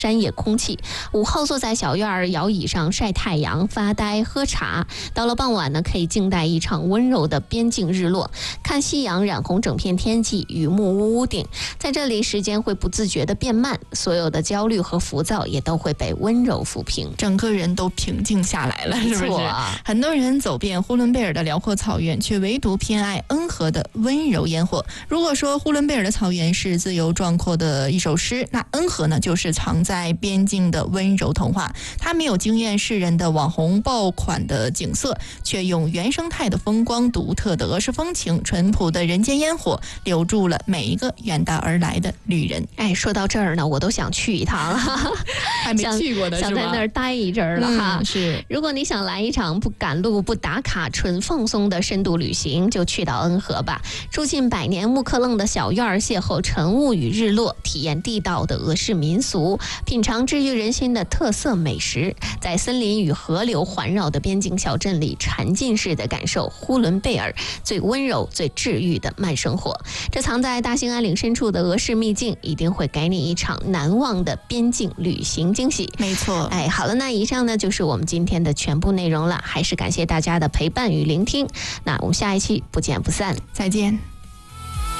山野空气，午后坐在小院摇椅上晒太阳、发呆、喝茶。到了傍晚呢，可以静待一场温柔的边境日落，看夕阳染红整片天际，雨幕屋顶。在这里，时间会不自觉地变慢，所有的焦虑和浮躁也都会被温柔抚平， 整个人都平静下来了，是不是？ 没错啊。 很多人走遍呼伦贝尔的辽阔草原，却唯独偏爱恩和的温柔烟火。如果说呼伦贝尔的草原是自由壮阔的一首诗，那恩和呢，就是藏在边境的温柔童话。它没有惊艳世人的网红爆款的景色，却用原生态的风光、独特的俄式风情、淳朴的人间烟火，留住了每一个远道而来的旅人。 哎，说到这儿呢，我都想去一趟了， 还没去过的是吧？ 想在那儿待一阵儿了哈。 是， 如果你想来一场不赶路、不打卡、纯放松的深度旅行，就去到恩和吧。住进百年木克楞的小院，邂逅晨雾与日落，体验地道的俄式民俗，品尝治愈人心的特色美食，在森林与河流环绕的边境小镇里，沉浸式的感受呼伦贝尔最温柔、最治愈的慢生活。这藏在大兴安岭深处的俄式秘境，一定会给你一场难忘的边境旅行惊喜。 没错。 哎，好了，那以上呢就是我们今天的全部内容了，还是感谢大家的陪伴与聆听。那我们下一期不见不散， 再见。